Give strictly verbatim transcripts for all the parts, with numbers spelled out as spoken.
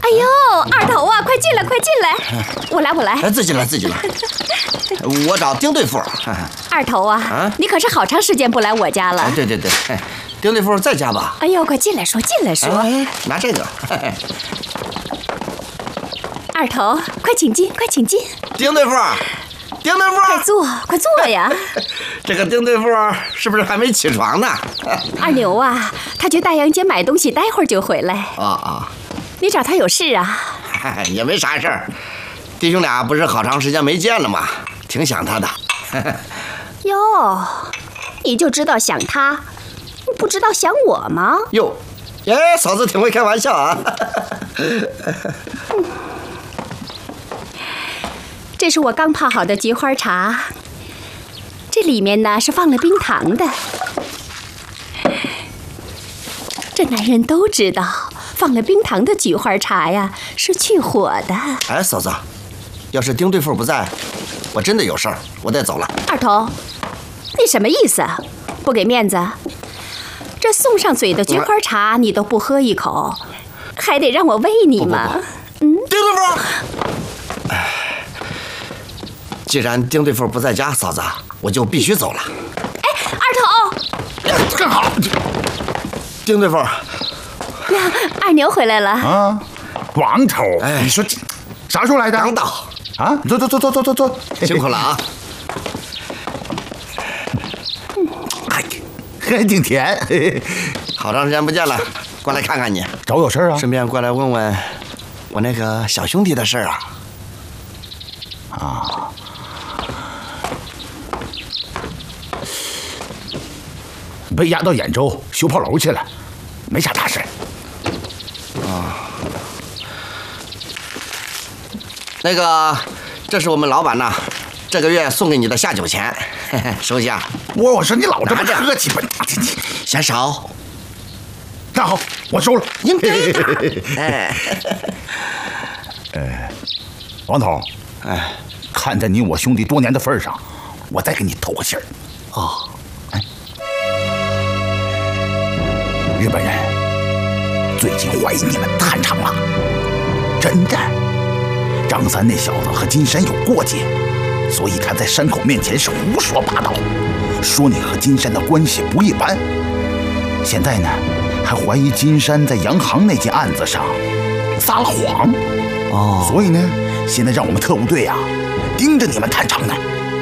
呦，二头啊，快进来，快进来！我来，我来。 哎，自己来，自己来。我找丁对付。 二头啊，啊你可是好长时间不来我家了。 哎，对对对，丁对付在家吧？ 哎呦，快进来说，进来说。 哎，拿这个。 二头，快请进，快请进。 丁对付，丁对付， 快坐，快坐呀。 这个丁对付是不是还没起床呢？ 二牛啊，他去大阳街买东西，待会儿就回来。 啊啊， 你找他有事啊？ 也没啥事儿，弟兄俩不是好长时间没见了吗？挺想他的。 哟，你就知道想他，你不知道想我吗？ 哟，哎，嫂子挺会开玩笑啊。 这是我刚泡好的菊花茶，这里面呢是放了冰糖的。这男人都知道，放了冰糖的菊花茶呀是去火的。 哎，嫂子，要是丁对付不在，我真的有事儿，我得走了。 二头，你什么意思？不给面子？这送上嘴的菊花茶你都不喝一口，还得让我喂你吗？ 嗯，丁对付。哎。既然丁对付不在家，嫂子，我就必须走了。 哎，二头， 干好！丁对付， 二牛回来了啊！王头，哎，你说啥时候来的？ 刚到啊！坐坐坐坐坐坐坐， 辛苦了啊！ 哎，还挺甜。 好长时间不见了，过来看看你。 找我有事啊？ 顺便过来问问我那个小兄弟的事啊。 啊。被押到兖州修炮楼去了，没啥大事。 啊，那个，这是我们老板呐，这个月送给你的下酒钱，嘿嘿，收下。 我我说你老这么客气吧， 嫌少。 那好，我收了。 应该的。哎， 呃，王头，哎，看在你我兄弟多年的份上，我再给你透个信儿。 哦。 日本人最近怀疑你们探长了，真的。张三那小子和金山有过节，所以他在山口面前是胡说八道，说你和金山的关系不一般。现在呢，还怀疑金山在洋行那件案子上撒了谎。哦，所以呢，现在让我们特务队啊盯着你们探长呢。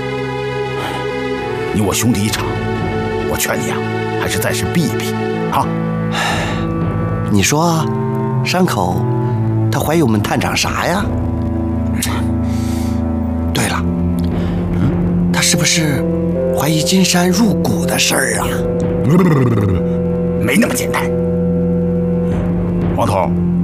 你我兄弟一场，我劝你啊，还是暂时避一避啊。 你说，山口他怀疑我们探长啥呀？对了，嗯，他是不是怀疑金山入股的事儿啊？ 没那么简单。王头，